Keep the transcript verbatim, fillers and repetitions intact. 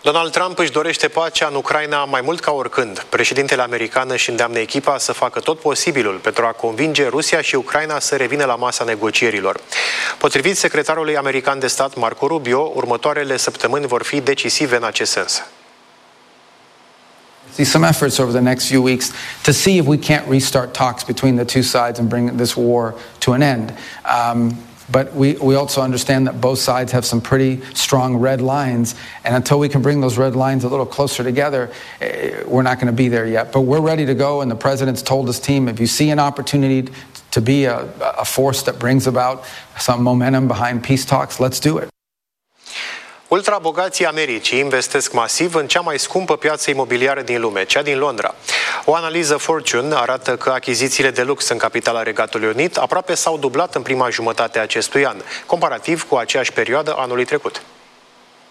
Donald Trump își dorește pacea în Ucraina mai mult ca oricând. Președintele american își îndeamnă echipa să facă tot posibilul pentru a convinge Rusia și Ucraina să revină la masa negocierilor. Potrivit secretarului american de stat Marco Rubio, următoarele săptămâni vor fi decisive în acest sens. See some efforts over the next few weeks to see if we can't restart talks between the two sides and bring this war to an end. Um, But we, we also understand that both sides have some pretty strong red lines, and until we can bring those red lines a little closer together, we're not going to be there yet. But we're ready to go, and the president's told his team, if you see an opportunity to be a, a force that brings about some momentum behind peace talks, let's do it. Ultrabogații Americii investesc masiv în cea mai scumpă piață imobiliară din lume, cea din Londra. O analiză Fortune arată că achizițiile de lux în capitala Regatului Unit aproape s-au dublat în prima jumătate a acestui an, comparativ cu aceeași perioadă anului trecut.